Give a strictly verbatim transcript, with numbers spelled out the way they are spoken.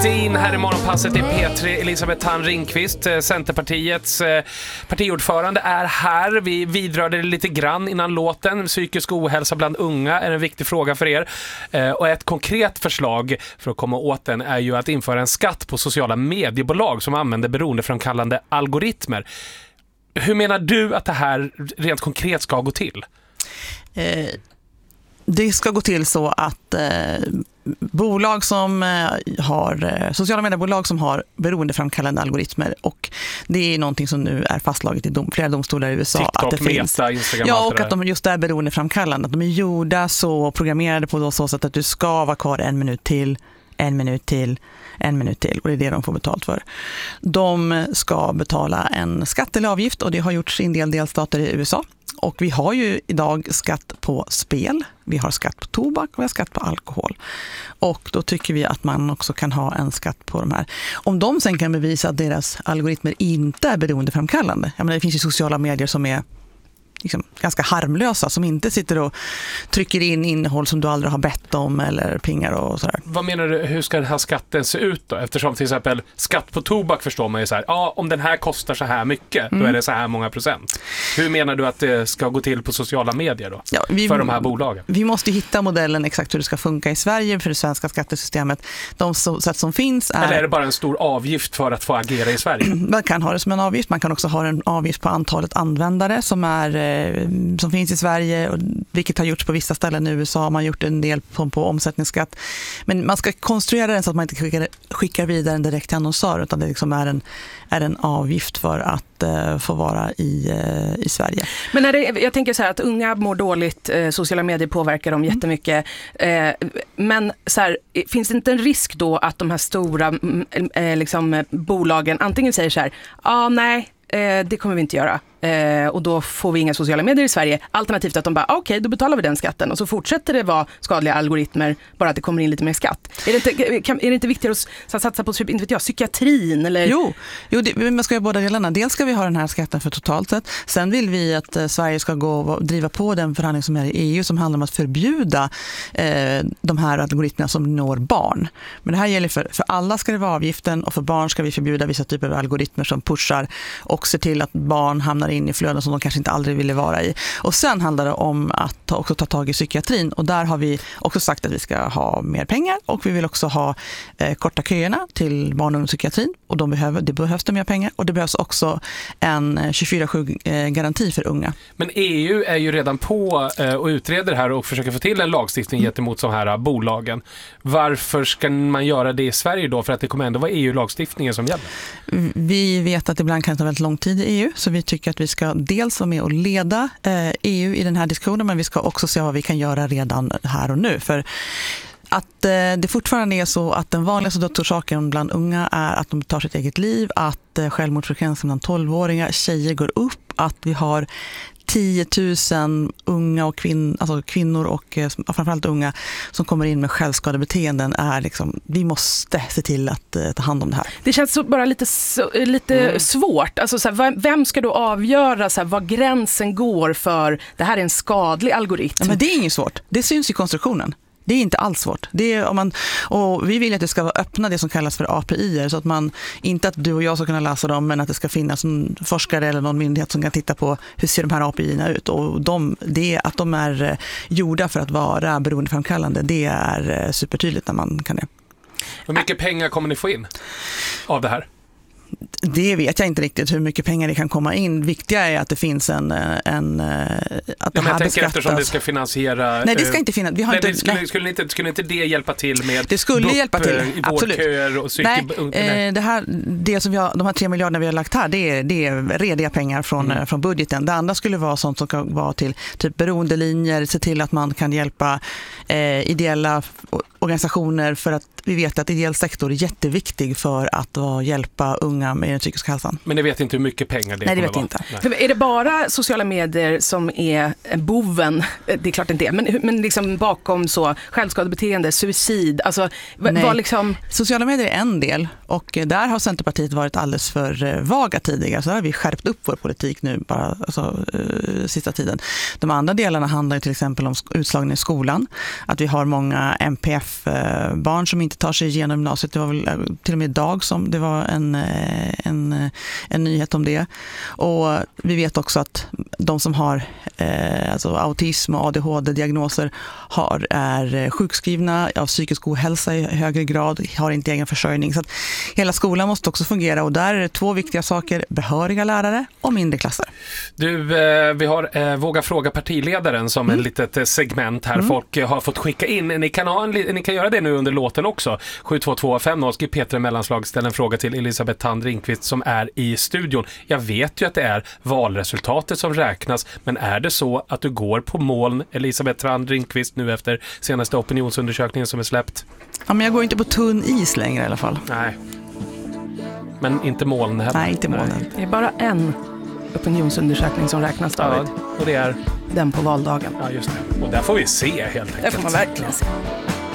In här i morgonpasset i P tre. Elisabeth Thand Ringqvist, Centerpartiets partiordförande, är här. Vi vidrörde det lite grann innan låten. Psykisk ohälsa bland unga är en viktig fråga för er. Och ett konkret förslag för att komma åt den är ju att införa en skatt på sociala mediebolag som använder beroendeframkallande algoritmer. Hur menar du att det här rent konkret ska gå till? Eh, det ska gå till så att eh, bolag som eh, har eh, sociala mediebolag som har beroendeframkallande algoritmer, och det är någonting som nu är fastslaget i dom, flera domstolar i U S A. TikTok, att det Meta, finns. Instagram, ja, och att de just är beroendeframkallande. Att de är gjorda så, programmerade på då så sätt att du ska vara kvar en minut till, en minut till, en minut till, och det är det de får betalt för. De ska betala en skatt eller avgift, och det har gjorts i en del delstater i U S A. Och vi har ju idag skatt på spel, vi har skatt på tobak och vi har skatt på alkohol. Och då tycker vi att man också kan ha en skatt på de här. Om de sen kan bevisa att deras algoritmer inte är beroendeframkallande. Jag menar, det finns ju sociala medier som är liksom ganska harmlösa, som inte sitter och trycker in innehåll som du aldrig har bett om eller pingar och sådär. Vad menar du, hur ska den här skatten se ut då? Eftersom till exempel skatt på tobak förstår man ju så här, ja, om den här kostar så här mycket, mm. då är det så här många procent. Hur menar du att det ska gå till på sociala medier då? Ja, vi, för de här bolagen? Vi måste hitta modellen exakt hur det ska funka i Sverige för det svenska skattesystemet. De sätt som finns är... Eller är det bara en stor avgift för att få agera i Sverige? Man kan ha det som en avgift, man kan också ha en avgift på antalet användare som är som finns i Sverige, och vilket har gjorts på vissa ställen i U S A. Man har gjort en del på, på omsättningsskatt. Men man ska konstruera den så att man inte skickar, skickar vidare en direkt till annonsör, utan det liksom är, en, är en avgift för att uh, få vara i, uh, i Sverige. Men är det, jag tänker så här att unga mår dåligt, eh, sociala medier påverkar dem jättemycket. Eh, men så här, finns det inte en risk då att de här stora eh, liksom, bolagen antingen säger så här, ja ah, nej, eh, det kommer vi inte göra. Eh, och då får vi inga sociala medier i Sverige. Alternativt att de bara, okej, okay, då betalar vi den skatten. Och så fortsätter det vara skadliga algoritmer, bara att det kommer in lite mer skatt. Är det inte, kan, är det inte viktigare att, att satsa på inte vet jag, psykiatrin? Eller? Jo, jo det, man ska göra båda delarna. Dels ska vi ha den här skatten för totalt sett. Sen vill vi att eh, Sverige ska gå och driva på den förhandling som är i E U som handlar om att förbjuda eh, de här algoritmerna som når barn. Men det här gäller för, för alla ska det vara avgiften, och för barn ska vi förbjuda vissa typer av algoritmer som pushar och ser till att barn hamnar in i flöden som de kanske inte aldrig ville vara i. Och sen handlar det om att ta, också ta tag i psykiatrin, och där har vi också sagt att vi ska ha mer pengar, och vi vill också ha eh, korta köerna till barn- och ungdomspsykiatrin, och de behöver, det behövs det mer pengar, och det behövs också en tjugofyra sju eh, garanti för unga. Men E U är ju redan på eh, och utreder det här och försöker få till en lagstiftning mm. gentemot så här bolagen. Varför ska man göra det i Sverige då? För att det kommer ändå vara E U-lagstiftningen som gäller. Vi vet att det ibland kan ta väldigt lång tid i E U, så vi tycker att vi ska dels vara med och leda eh, E U i den här diskussionen, men vi ska också se vad vi kan göra redan här och nu. För att eh, det fortfarande är så att den vanligaste dödsorsaken bland unga är att de tar sitt eget liv, att eh, självmordsfrekvensen bland tolvåringar, tjejer går upp, att vi har tio tusen unga och kvin- alltså kvinnor och eh, framförallt unga som kommer in med självskadebeteenden. Är liksom, vi måste se till att eh, ta hand om det här. Det känns så bara lite, så, lite mm. svårt. Alltså, så här, vem ska då avgöra så här, vad gränsen går för det här är en skadlig algoritm? Ja, men det är inget svårt. Det syns i konstruktionen. Det är inte alls svårt. Det är om man, och vi vill att det ska vara öppna, det som kallas för A P I, så att man, inte att du och jag ska kunna läsa dem, men att det ska finnas en forskare eller någon myndighet som kan titta på hur ser de här A P I-erna ut. Och de, det, att de är gjorda för att vara beroendeframkallande, det är supertydligt när man kan det. Hur mycket pengar kommer ni få in av det här? Det vet jag inte riktigt hur mycket pengar det kan komma in. Viktiga är att det finns en... en att ja, det här jag tänker beskattas. Eftersom det ska finansiera... Nej, det ska inte finnas. Vi har nej, inte, det skulle, nej. Skulle, inte, skulle inte det hjälpa till med... Det skulle bup, hjälpa till, i absolut. Och psyki- nej, nej. Det här, det som vi har, de här tre miljarderna vi har lagt här, det är, det är rediga pengar från, mm. från budgeten. Det andra skulle vara sånt som kan vara till typ beroendelinjer, se till att man kan hjälpa eh, ideella organisationer, för att vi vet att ideell sektor är jätteviktig för att uh, hjälpa unga unga med den psykiska hälsan. Men ni vet inte hur mycket pengar det Nej, det kommer vet vara? inte. Nej. Är det bara sociala medier som är boven? Det är klart inte är, men, men liksom bakom så självskadebeteende, suicid, alltså Nej. vad liksom... Sociala medier är en del och där har Centerpartiet varit alldeles för vaga tidigare, så där har vi skärpt upp vår politik nu bara alltså, uh, sista tiden. De andra delarna handlar ju till exempel om utslagning i skolan, att vi har många M P F-barn som inte tar sig igenom gymnasiet. Det var väl till och med idag som det var en, en, en nyhet om det. Och vi vet också att de som har eh, alltså autism och A D H D-diagnoser har, är sjukskrivna av psykisk ohälsa i högre grad, har inte egen försörjning. Så att hela skolan måste också fungera, och där är det två viktiga saker: behöriga lärare och mindre klasser. Du, eh, vi har eh, Våga fråga partiledaren som mm. en litet segment här. Mm. Folk eh, har fått skicka in. Ni kan, ha en, ni kan göra det nu under låten också. sju två två fem noll skriv Peter Mellanslag, ställ en fråga till Elisabeth Thand Ringqvist som är i studion. Jag vet ju att det är valresultatet som räknas, men är det så att du går på moln, Elisabeth Thand Ringqvist, nu efter senaste opinionsundersökningen som är släppt? Ja, men jag går inte på tunn is längre i alla fall. Nej. Men inte moln heller. Nej, inte molnen. Det är bara en opinionsundersökning som räknas, David. Ja, och det är den på valdagen. Ja, just det. Och där får vi se helt enkelt. Det får man verkligen se.